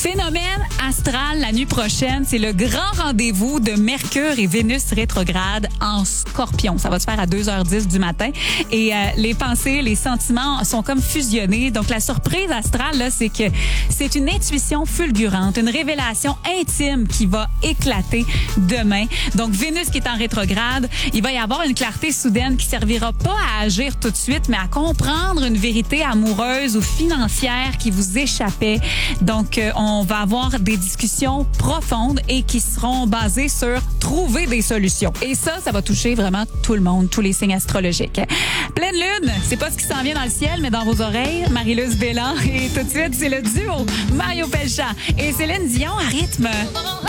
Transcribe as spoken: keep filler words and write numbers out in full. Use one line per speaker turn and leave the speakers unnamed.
Phénomène astral la nuit prochaine, c'est le grand rendez-vous de Mercure et Vénus rétrograde en Scorpion. Ça va se faire à deux heures dix du matin et euh, les pensées, les sentiments sont comme fusionnés. Donc la surprise astrale, là, c'est que c'est une intuition fulgurante, une révélation intime qui va éclater demain. Donc Vénus qui est en rétrograde, il va y avoir une clarté soudaine qui servira pas à agir tout de suite, mais à comprendre une vérité amoureuse ou financière qui vous échappait. Donc euh, on va avoir des discussions profondes et qui seront basées sur trouver des solutions. Et ça, ça va toucher vraiment tout le monde, tous les signes astrologiques. Pleine lune, c'est pas ce qui s'en vient dans le ciel, mais dans vos oreilles. Marie-Luce Bélan et tout de suite, c'est le duo Mario Pelchat et Céline Dion à rythme.